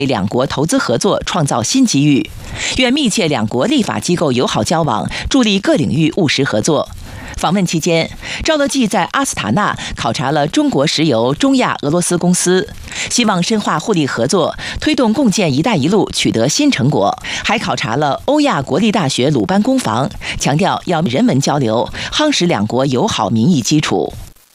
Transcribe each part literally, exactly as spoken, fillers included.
为两国投资合作创造新机遇，愿密切两国立法机构友好交往，助力各领域务实合作。访问期间，赵乐际在阿斯塔纳考察了中国石油中亚俄罗斯公司，希望深化互利合作，推动共建“一带一路”取得新成果。还考察了欧亚国立大学鲁班工房，强调要人文交流，夯实两国友好民意基础。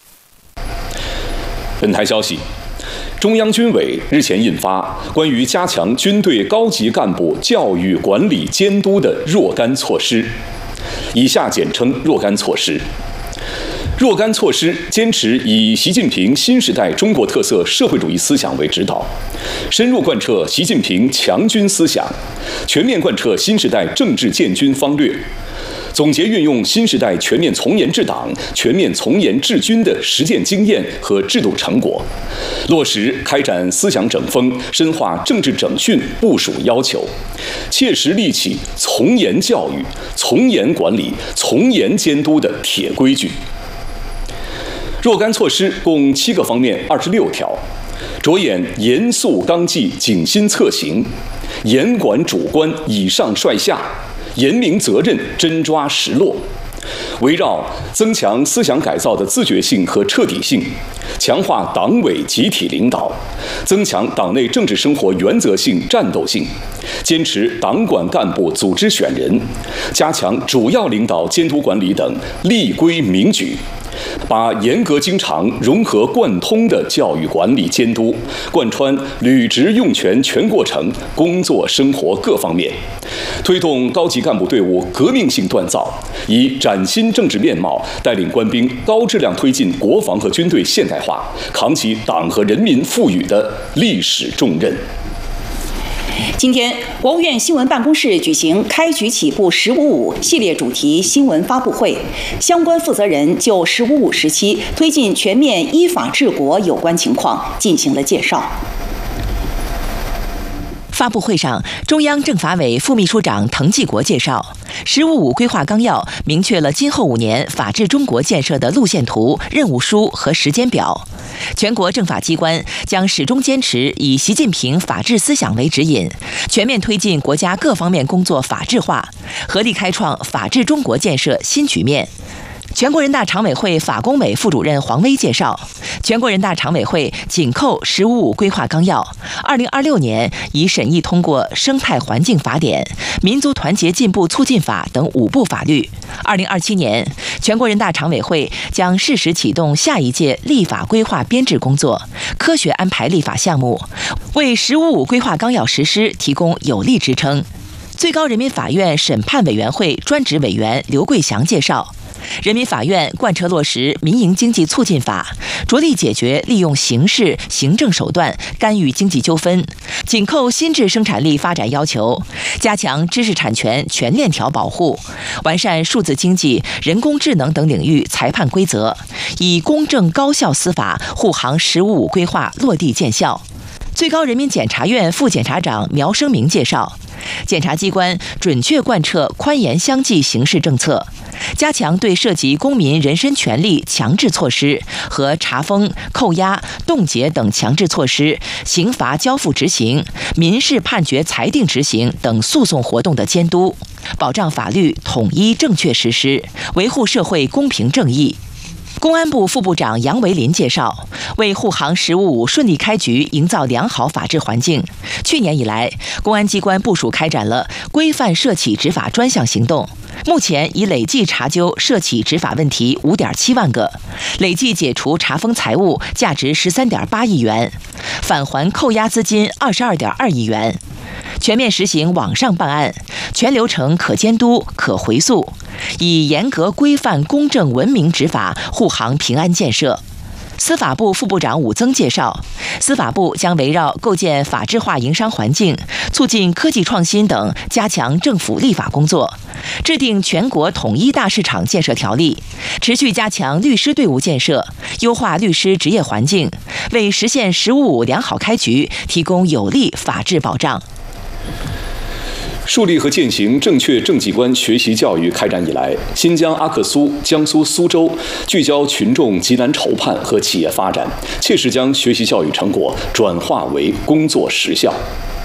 本台消息，中央军委日前印发关于加强军队高级干部教育管理监督的若干措施，以下简称若干措施。若干措施坚持以习近平新时代中国特色社会主义思想为指导，深入贯彻习近平强军思想，全面贯彻新时代政治建军方略，总结运用新时代全面从严治党、全面从严治军的实践经验和制度成果，落实开展思想整风、深化政治整训部署要求，切实立起从严教育、从严管理、从严监督的铁规矩。若干措施共七个方面，二十六条，着眼严肃纲纪、谨心策行，严管主观、以上率下，严明责任、真抓实落，围绕增强思想改造的自觉性和彻底性，强化党委集体领导，增强党内政治生活原则性、战斗性，坚持党管干部组织选人，加强主要领导监督管理等立规明矩，把严格经常、融合贯通的教育管理监督贯穿履职用权全过程、工作生活各方面，推动高级干部队伍革命性锻造，以崭新政治面貌带领官兵高质量推进国防和军队现代化，扛起党和人民赋予的历史重任。 今天，国务院新闻办公室举行“开局起步十五五”系列主题新闻发布会，相关负责人就“十五五”时期推进全面依法治国有关情况进行了介绍。 发布会上，中央政法委副秘书长滕继国介绍，“十五五”规划纲要明确了今后五年法治中国建设的路线图、任务书和时间表。全国政法机关将始终坚持以习近平法治思想为指引，全面推进国家各方面工作法治化，合力开创法治中国建设新局面。全国人大常委会法工委副主任黄威介绍，全国人大常委会紧扣“十五五”规划纲要，二零二六年已审议通过《生态环境法典》《民族团结进步促进法》等五部法律。二零二七年，全国人大常委会将适时启动下一届立法规划编制工作，科学安排立法项目，为“十五五”规划纲要实施提供有力支撑。最高人民法院审判委员会专职委员刘桂祥介绍，人民法院贯彻落实民营经济促进法，着力解决利用刑事、行政手段干预经济纠纷，紧扣新质生产力发展要求，加强知识产权全链条保护，完善数字经济、人工智能等领域裁判规则，以公正高效司法护航“十五五”规划落地见效。最高人民检察院副检察长苗生明介绍，检察机关准确贯彻宽严相济刑事政策，加强对涉及公民人身权利强制措施和查封、扣押、冻结等强制措施、刑罚交付执行、民事判决裁定执行等诉讼活动的监督，保障法律统一正确实施，维护社会公平正义。公安部副部长杨维林介绍，为护航“十五五”顺利开局营造良好法治环境，去年以来，公安机关部署开展了规范涉企执法专项行动，目前已累计查究涉企执法问题 五点七万个，累计解除查封财物价值 十三点八亿元，返还扣押资金 二十二点二亿元。全面实行网上办案，全流程可监督、可回溯，以严格规范、公正、文明执法护航平安建设。司法部副部长武增介绍，司法部将围绕构建法治化营商环境、促进科技创新等，加强政府立法工作，制定全国统一大市场建设条例，持续加强律师队伍建设，优化律师职业环境，为实现“十五五”良好开局提供有力法治保障。 树立和践行正确政绩观学习教育开展以来，新疆阿克苏、江苏苏州聚焦群众急难愁盼和企业发展，切实将学习教育成果转化为工作实效。